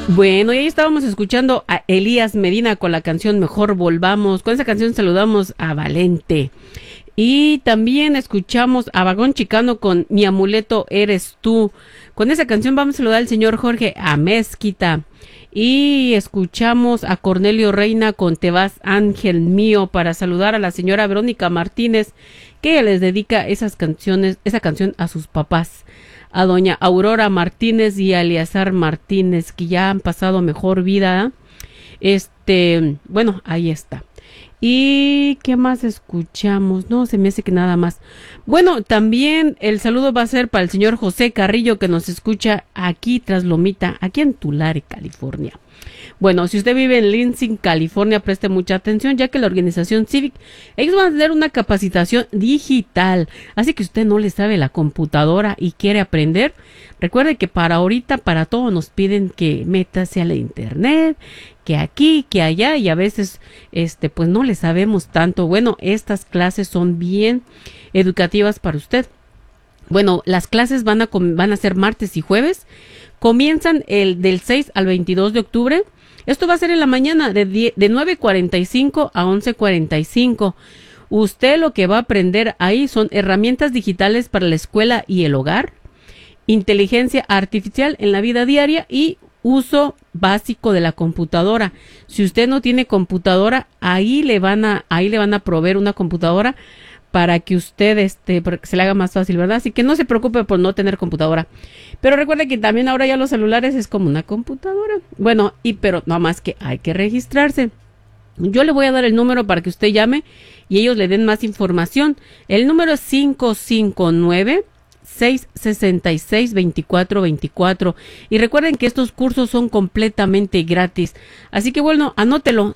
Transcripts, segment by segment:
Bueno, y ahí estábamos escuchando a Elías Medina con la canción Mejor Volvamos. Con esa canción saludamos a Valente. Y también escuchamos a Vagón Chicano con Mi Amuleto Eres Tú. Con esa canción vamos a saludar al señor Jorge Amezquita. Y escuchamos a Cornelio Reina con Te vas Ángel Mío para saludar a la señora Verónica Martínez, que ella les dedica esa canción a sus papás. A doña Aurora Martínez y a Eleazar Martínez, que ya han pasado mejor vida. Bueno, ahí está. ¿Y qué más escuchamos? No, se me hace que nada más. Bueno, también el saludo va a ser para el señor José Carrillo, que nos escucha aquí tras Lomita, aquí en Tulare, California. Bueno, si usted vive en Lansing, California, preste mucha atención, ya que la organización Civic, ellos van a tener una capacitación digital. Así que usted no le sabe la computadora y quiere aprender, recuerde que para ahorita, para todo nos piden que métase a la internet, que aquí, que allá, y a veces, pues no le sabemos tanto. Bueno, estas clases son bien educativas para usted. Bueno, las clases van a ser martes y jueves. Comienzan del 6 al 22 de octubre. Esto va a ser en la mañana de 9:45 a 11:45. Usted lo que va a aprender ahí son herramientas digitales para la escuela y el hogar, inteligencia artificial en la vida diaria y uso básico de la computadora. Si usted no tiene computadora, ahí le van a proveer una computadora para que usted para que se le haga más fácil, ¿verdad? Así que no se preocupe por no tener computadora. Pero recuerde que también ahora ya los celulares es como una computadora. Bueno, pero no más que hay que registrarse. Yo le voy a dar el número para que usted llame y ellos le den más información. El número es 559-666-2424. Y recuerden que estos cursos son completamente gratis. Así que bueno, anótelo,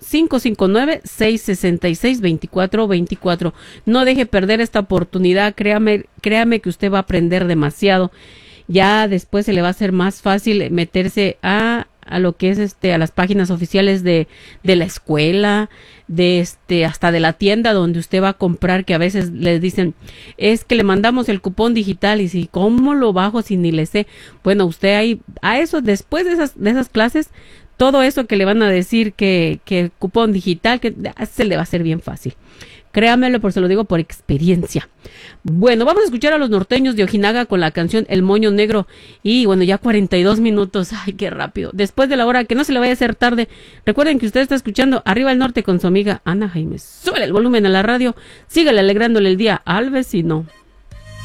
559-666-2424. No deje perder esta oportunidad, créame que usted va a aprender demasiado. Ya después se le va a hacer más fácil meterse a lo que es a las páginas oficiales de la escuela, hasta de la tienda donde usted va a comprar, que a veces les dicen, es que le mandamos el cupón digital, y si, ¿cómo lo bajo si ni le sé? Bueno, usted ahí, a eso, después de esas clases, todo eso que le van a decir que cupón digital, que se le va a hacer bien fácil. Créamelo, por se lo digo por experiencia. Bueno, vamos a escuchar a los norteños de Ojinaga con la canción El Moño Negro. Y bueno, ya 42 minutos. Ay, qué rápido. Después de la hora, que no se le vaya a hacer tarde. Recuerden que usted está escuchando Arriba el Norte con su amiga Ana Jaime. Súbele el volumen a la radio. Sígale alegrándole el día al vecino.